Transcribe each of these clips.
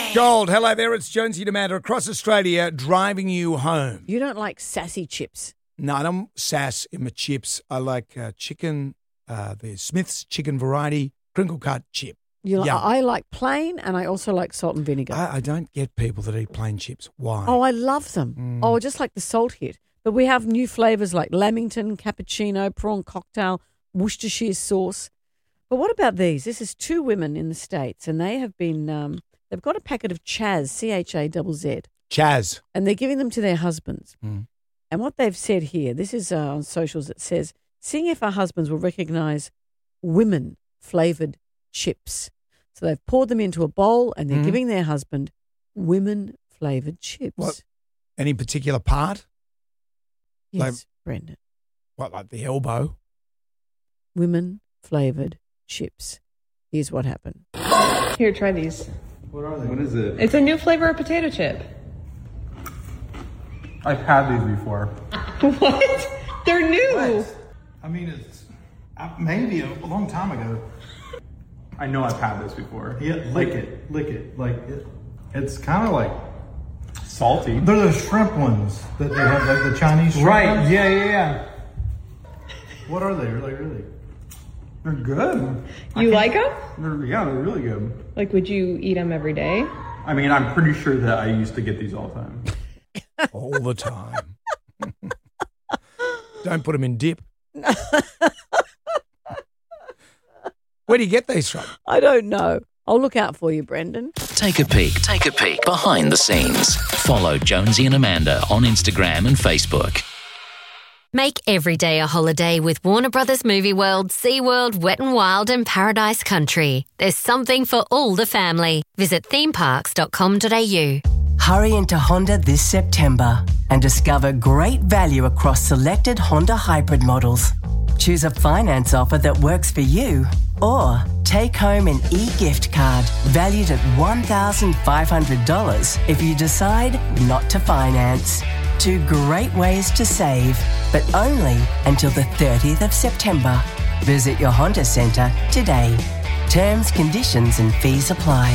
Gold, hello there. It's Jonesy and Amanda across Australia driving you home. You don't like sassy chips. No, I don't sass in my chips. I like chicken, the Smith's chicken variety, crinkle cut chip. I like plain, and I also like salt and vinegar. I don't get people that eat plain chips. Why? Oh, I love them. Oh, just like the salt hit. But we have new flavours like lamington, cappuccino, prawn cocktail, Worcestershire sauce. But what about these? This is two women in the States, and they have been, they've got a packet of Chaz, C-H-A-Z-Z. Chaz. And they're giving them to their husbands. Mm. And what they've said here, this is on socials, it says, seeing if our husbands will recognise women-flavoured chips. So they've poured them into a bowl and they're giving their husband women-flavoured chips. What? Any particular part? Yes, Like- Brendan. What, like the elbow? Women-flavoured chips. Here's what happened. Here, try these. What are they? What is it? It's a new flavor of potato chip. I've had these before. What? They're new. I mean, it's maybe a long time ago. I know I've had this before. Yeah, lick it. Like it's kind of like salty. They're the shrimp ones that they have, like the Chinese shrimp Right? ones. Yeah. What are they? Like really? They're good. You like them? They're really good. Like, would you eat them every day? I mean, I'm pretty sure that I used to get these all the time. All the time. Don't put them in dip. Where do you get these from? I don't know. I'll look out for you, Brendan. Take a peek behind the scenes. Follow Jonesy and Amanda on Instagram and Facebook. Make every day a holiday with Warner Brothers Movie World, SeaWorld, Wet n Wild and Paradise Country. There's something for all the family. Visit themeparks.com.au. Hurry into Honda this September and discover great value across selected Honda hybrid models. Choose a finance offer that works for you, or take home an e-gift card valued at $1,500 if you decide not to finance. Two great ways to save, but only until the 30th of September. Visit your Honda Centre today. Terms, conditions and fees apply.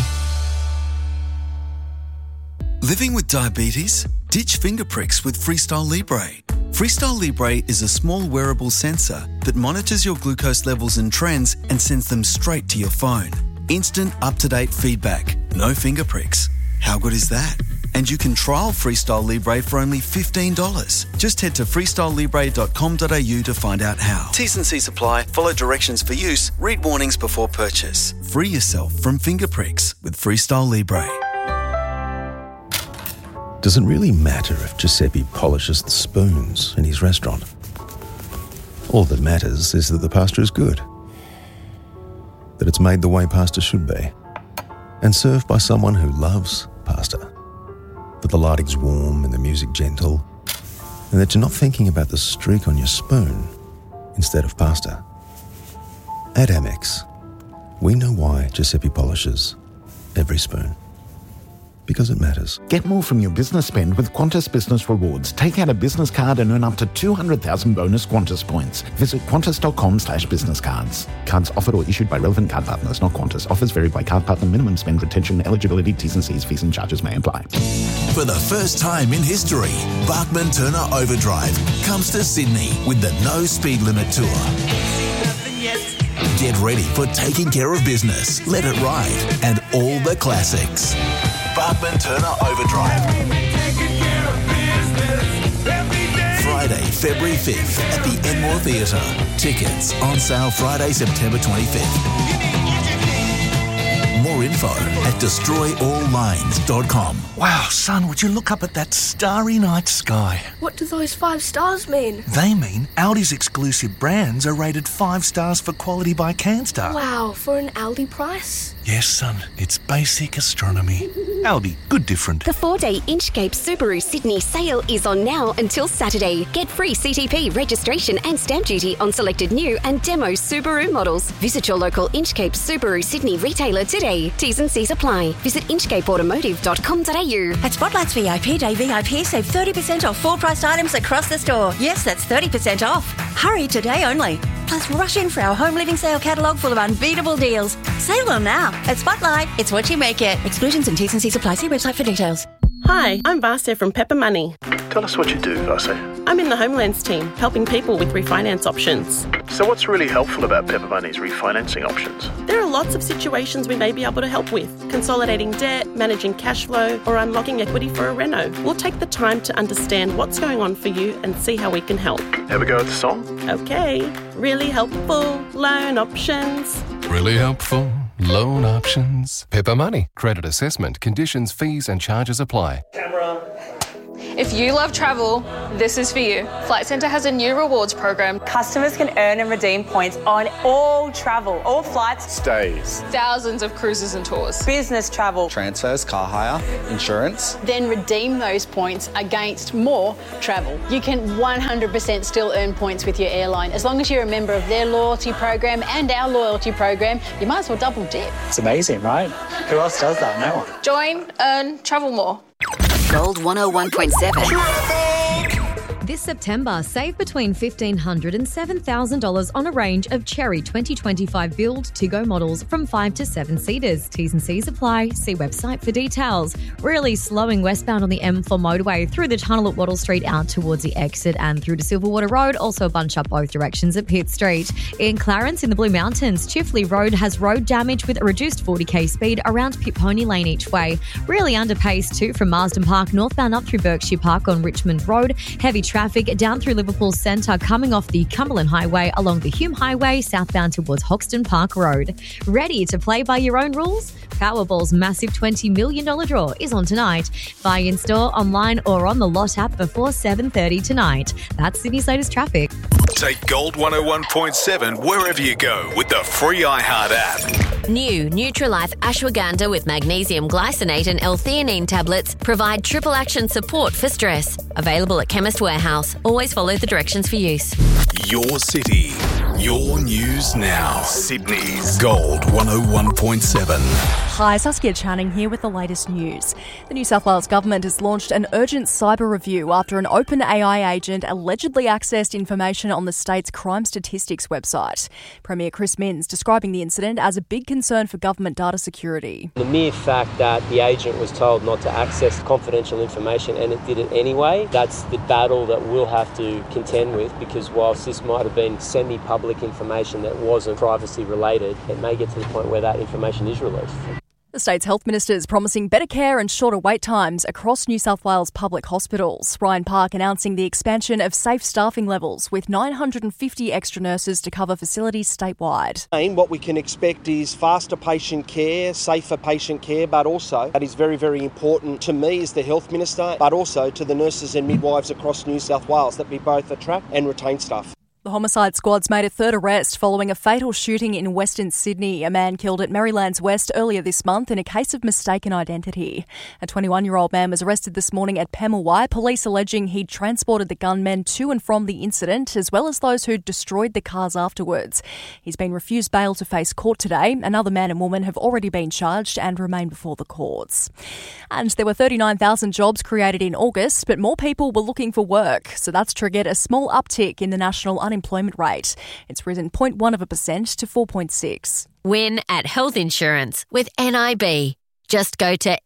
Living with diabetes? Ditch finger pricks with Freestyle Libre. Freestyle Libre is a small wearable sensor that monitors your glucose levels and trends and sends them straight to your phone. Instant, up-to-date feedback. No finger pricks. How good is that? And you can trial Freestyle Libre for only $15. Just head to freestylelibre.com.au to find out how. T's and C's apply. Follow directions for use. Read warnings before purchase. Free yourself from finger pricks with Freestyle Libre. Does it really matter if Giuseppe polishes the spoons in his restaurant? All that matters is that the pasta is good, that it's made the way pasta should be, and served by someone who loves pasta, that the lighting's warm and the music gentle, and that you're not thinking about the streak on your spoon instead of pasta. At Amex, we know why Giuseppe polishes every spoon. Because it matters. Get more from your business spend with Qantas Business Rewards. Take out a business card and earn up to 200,000 bonus Qantas points. Visit qantas.com/business cards. Cards offered or issued by relevant card partners, not Qantas. Offers vary by card partner. Minimum spend, retention, eligibility, T's and C's, fees and charges may apply. For the first time in history, Bachman Turner Overdrive comes to Sydney with the No Speed Limit Tour. Get ready for Taking Care of Business, Let It Ride, and all the classics. Bachman Turner Overdrive. Friday, February 5th at the Enmore Theatre. Tickets on sale Friday, September 25th. More info at destroyalllines.com. Wow, son, would you look up at that starry night sky? What do those 5 stars mean? They mean Audi's exclusive brands are rated 5 stars for quality by CanStar. Wow, for an Aldi price? Yes, son, it's basic astronomy. Aldi, good different. The 4-day Inchcape Subaru Sydney sale is on now until Saturday. Get free CTP registration and stamp duty on selected new and demo Subaru models. Visit your local Inchcape Subaru Sydney retailer today. T's and C's apply. Visit inchcapeautomotive.com.au. At Spotlight's VIP Day VIP, save 30% off full-priced items across the store. Yes, that's 30% off. Hurry, today only. Plus, rush in for our home living sale catalogue full of unbeatable deals. Sale on now at Spotlight. It's what you make it. Exclusions and T's and C's apply. See website for details. Hi, I'm Vasya from Pepper Money. Tell us what you do, Vasya. I'm in the Homelands team, helping people with refinance options. So what's really helpful about Pepper Money's refinancing options? There are lots of situations we may be able to help with. Consolidating debt, managing cash flow, or unlocking equity for a reno. We'll take the time to understand what's going on for you and see how we can help. Have a go at the song? Okay. Really helpful loan options. Really helpful loan options. Pepper Money. Credit assessment, conditions, fees and charges apply. Camera. If you love travel, this is for you. Flight Centre has a new rewards program. Customers can earn and redeem points on all travel, all flights, stays, thousands of cruises and tours, business travel, transfers, car hire, insurance. Then redeem those points against more travel. You can 100% still earn points with your airline. As long as you're a member of their loyalty program and our loyalty program, you might as well double dip. It's amazing, right? Who else does that? No one. Join, earn, travel more. Gold 101.7. This September, save between $1,500 and $7,000 on a range of Chery 2025 build to-go models from 5 to 7 seaters. T's and C's apply. See website for details. Really slowing westbound on the M4 motorway through the tunnel at Wattle Street out towards the exit and through to Silverwater Road. Also a bunch up both directions at Pitt Street. In Clarence in the Blue Mountains, Chifley Road has road damage with a reduced 40k speed around Pit Pony Lane each way. Really under pace too from Marsden Park northbound up through Berkshire Park on Richmond Road. Heavy traffic down through Liverpool Centre coming off the Cumberland Highway along the Hume Highway southbound towards Hoxton Park Road. Ready to play by your own rules? Powerball's massive $20 million draw is on tonight. Buy in store, online or on the Lot app before 7:30 tonight. That's Sydney's latest traffic. Take Gold 101.7 wherever you go with the free iHeart app. New Nutrilife Ashwagandha with magnesium glycinate and L-theanine tablets provide triple action support for stress. Available at Chemist Warehouse. Always follow the directions for use. Your city, your news now. Sydney's Gold 101.7. Hi, Saskia Channing here with the latest news. The New South Wales Government has launched an urgent cyber review after an OpenAI agent allegedly accessed information on the state's crime statistics website. Premier Chris Minns describing the incident as a big concern for government data security. The mere fact that the agent was told not to access confidential information and it did it anyway, that's the battle that we'll have to contend with, because whilst this might have been semi-public information that wasn't privacy related, it may get to the point where that information is released. The state's health minister is promising better care and shorter wait times across New South Wales public hospitals. Ryan Park announcing the expansion of safe staffing levels with 950 extra nurses to cover facilities statewide. What we can expect is faster patient care, safer patient care, but also, that is very, very important to me as the health minister, but also to the nurses and midwives across New South Wales, that we both attract and retain staff. The homicide squad's made a third arrest following a fatal shooting in Western Sydney. A man killed at Merrylands West earlier this month in a case of mistaken identity. A 21-year-old man was arrested this morning at Pemulwuy, police alleging he'd transported the gunmen to and from the incident, as well as those who'd destroyed the cars afterwards. He's been refused bail to face court today. Another man and woman have already been charged and remain before the courts. And there were 39,000 jobs created in August, but more people were looking for work. So that's triggered a small uptick in the national unemployment rate. It's risen 0.1% to 4.6. Win at health insurance with NIB. Just go to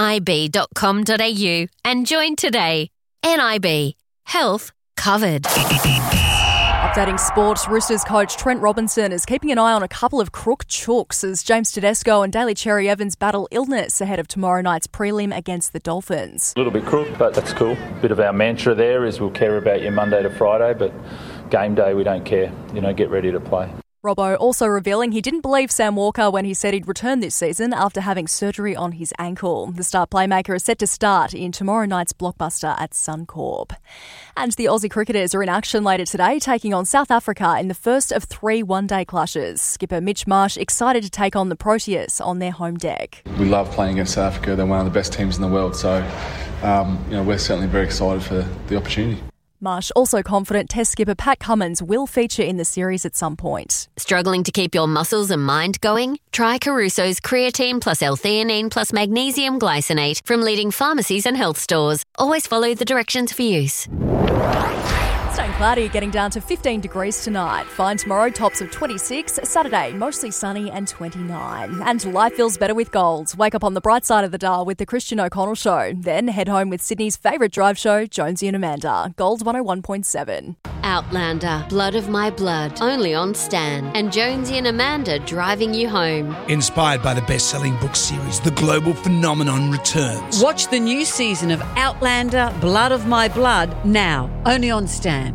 nib.com.au and join today. NIB. Health covered. Updating sport, Roosters coach Trent Robinson is keeping an eye on a couple of crook chooks as James Tedesco and Daly Cherry Evans battle illness ahead of tomorrow night's prelim against the Dolphins. A little bit crook, but that's cool. Bit of our mantra there is we'll care about you Monday to Friday, but game day we don't care. Get ready to play. Robbo also revealing he didn't believe Sam Walker when he said he'd return this season after having surgery on his ankle. The star playmaker is set to start in tomorrow night's blockbuster at Suncorp. And the Aussie cricketers are in action later today, taking on South Africa in the first of 3 one-day clashes. Skipper Mitch Marsh excited to take on the Proteas on their home deck. We love playing against South Africa. They're one of the best teams in the world, so we're certainly very excited for the opportunity. Marsh also confident Test skipper Pat Cummins will feature in the series at some point. Struggling to keep your muscles and mind going? Try Caruso's creatine plus L-theanine plus magnesium glycinate from leading pharmacies and health stores. Always follow the directions for use. Staying cloudy, getting down to 15 degrees tonight. Fine tomorrow, tops of 26. Saturday, mostly sunny and 29. And life feels better with Gold. Wake up on the bright side of the dial with the Christian O'Connell Show. Then head home with Sydney's favourite drive show, Jonesy and Amanda. Gold 101.7. Outlander, Blood of My Blood, only on Stan. And Jonesy and Amanda driving you home. Inspired by the best-selling book series, the global phenomenon returns. Watch the new season of Outlander, Blood of My Blood now, only on Stan.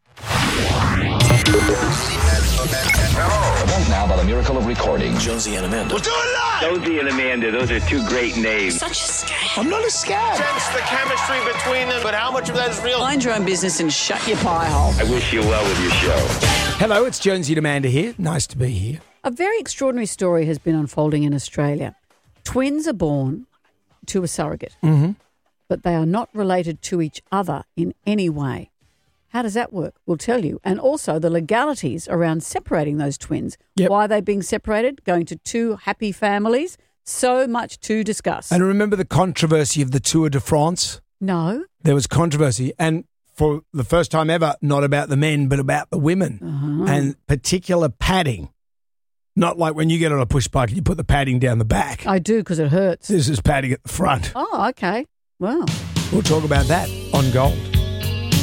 Now, by the miracle of recording, Jonesy and Amanda. We'll do it live! Jonesy and Amanda, those are two great names. Such a scam. I'm not a scam. Sense the chemistry between them, but how much of that is real? Mind your own business and shut your pie hole. I wish you well with your show. Hello, it's Jonesy and Amanda here. Nice to be here. A very extraordinary story has been unfolding in Australia. Twins are born to a surrogate, but they are not related to each other in any way. How does that work? We'll tell you. And also the legalities around separating those twins. Yep. Why are they being separated? Going to two happy families? So much to discuss. And remember the controversy of the Tour de France? No. There was controversy. And for the first time ever, not about the men, but about the women. And particular padding. Not like when you get on a push bike and you put the padding down the back. I do because it hurts. This is padding at the front. Oh, okay. Wow. We'll talk about that on Gold.